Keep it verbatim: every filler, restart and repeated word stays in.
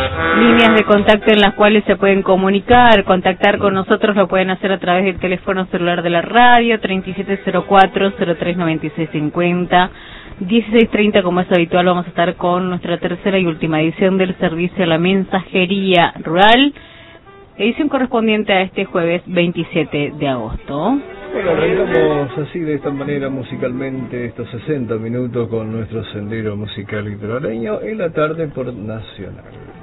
Líneas de contacto en las cuales se pueden comunicar, contactar con nosotros, lo pueden hacer a través del teléfono celular de la radio, treinta y siete cero cuatro, cero tres noventa y seis cincuenta, dieciséis treinta, como es habitual, vamos a estar con nuestra tercera y última edición del servicio a la mensajería rural, edición correspondiente a este jueves veintisiete de agosto. Bueno, arrancamos así, de esta manera, musicalmente, estos sesenta minutos con nuestro sendero musical litoraleño en la tarde por Nacional.